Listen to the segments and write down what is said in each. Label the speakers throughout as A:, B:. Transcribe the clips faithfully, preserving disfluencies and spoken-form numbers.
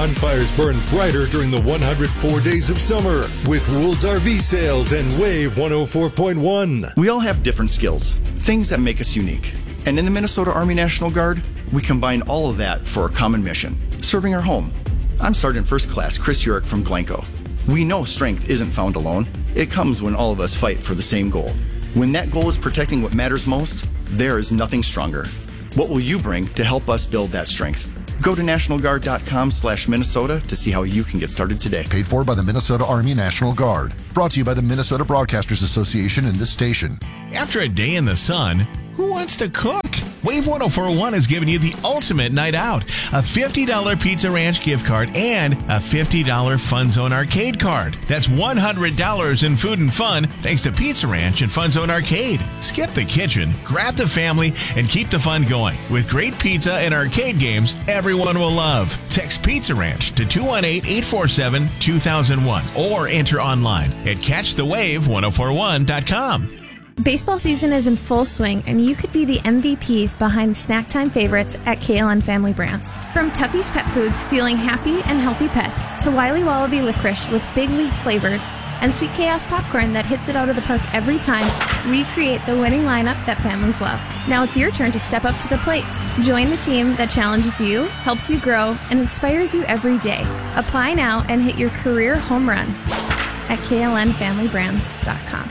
A: bonfires burn brighter during the one hundred four days of summer with World's R V Sales and Wave one oh four point one.
B: We all have different skills, things that make us unique. And in the Minnesota Army National Guard, we combine all of that for a common mission, serving our home. I'm Sergeant First Class Chris Urich from Glencoe. We know strength isn't found alone. It comes when all of us fight for the same goal. When that goal is protecting what matters most, there is nothing stronger. What will you bring to help us build that strength? Go to national guard dot com slash Minnesota to see how you can get started today.
C: Paid for by the Minnesota Army National Guard. Brought to you by the Minnesota Broadcasters Association and this station.
D: After a day in the sun, who wants to cook? Wave one oh four point one is giving you the ultimate night out. A fifty dollars Pizza Ranch gift card and a fifty dollars Fun Zone Arcade card. That's one hundred dollars in food and fun thanks to Pizza Ranch and Fun Zone Arcade. Skip the kitchen, grab the family, and keep the fun going. With great pizza and arcade games everyone will love. Text Pizza Ranch to two one eight, eight four seven, two thousand one or enter online at catch the wave one oh four one dot com.
E: Baseball season is in full swing, and you could be the M V P behind snack time favorites at K L N Family Brands. From Tuffy's Pet Foods, fueling happy and healthy pets, to Wiley Wallaby Licorice with big league flavors, and Sweet Chaos Popcorn that hits it out of the park every time, we create the winning lineup that families love. Now it's your turn to step up to the plate. Join the team that challenges you, helps you grow, and inspires you every day. Apply now and hit your career home run at K L N family brands dot com.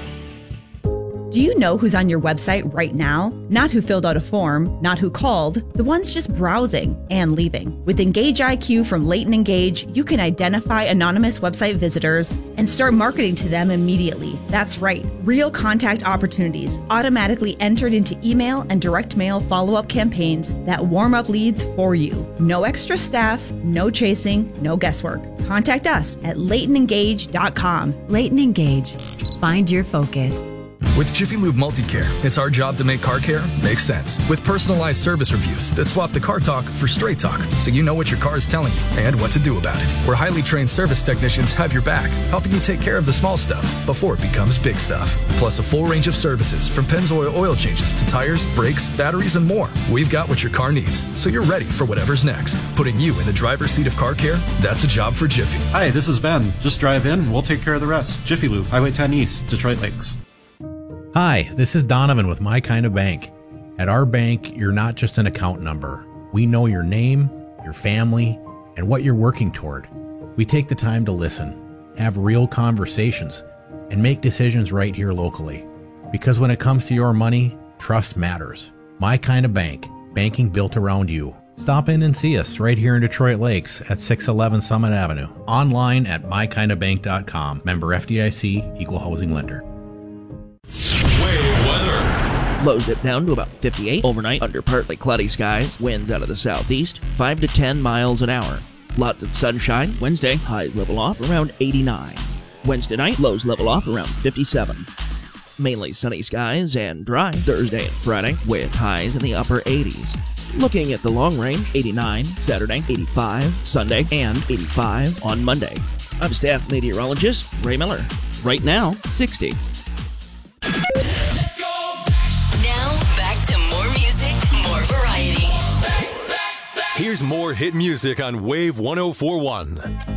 F: Do you know who's on your website right now? Not who filled out a form, not who called, the ones just browsing and leaving. With Engage I Q from Leighton Engage, you can identify anonymous website visitors and start marketing to them immediately. That's right, real contact opportunities automatically entered into email and direct mail follow-up campaigns that warm up leads for you. No extra staff, no chasing, no guesswork. Contact us at leighton engage dot com.
G: Leighton Engage. Find your focus.
H: With Jiffy Lube Multicare, it's our job to make car care make sense. With personalized service reviews that swap the car talk for straight talk, so you know what your car is telling you and what to do about it. Where highly trained service technicians have your back, helping you take care of the small stuff before it becomes big stuff. Plus a full range of services from Pennzoil oil changes to tires, brakes, batteries, and more. We've got what your car needs, so you're ready for whatever's next. Putting you in the driver's seat of car care, that's a job for Jiffy.
I: Hi, this is Ben. Just drive in, we'll take care of the rest. Jiffy Lube, Highway ten East, Detroit Lakes.
J: Hi, this is Donovan with My Kind of Bank. At our bank, you're not just an account number. We know your name, your family, and what you're working toward. We take the time to listen, have real conversations, and make decisions right here locally. Because when it comes to your money, trust matters. My Kind of Bank, banking built around you. Stop in and see us right here in Detroit Lakes at six eleven Summit Avenue. Online at my kind of bank dot com. Member F D I C, Equal Housing Lender.
K: Wave weather. Lows dip down to about fifty-eight overnight under partly cloudy skies. Winds out of the southeast, five to ten miles an hour. Lots of sunshine. Wednesday, highs level off around eighty-nine. Wednesday night, lows level off around fifty-seven. Mainly sunny skies and dry Thursday and Friday with highs in the upper eighties. Looking at the long range, eighty-nine Saturday, eighty-five Sunday, and eighty-five on Monday. I'm staff meteorologist Ray Miller. Right now, sixty.
L: Let's go. Now, back to more music, more variety.
A: Here's more hit music on Wave one oh four point one.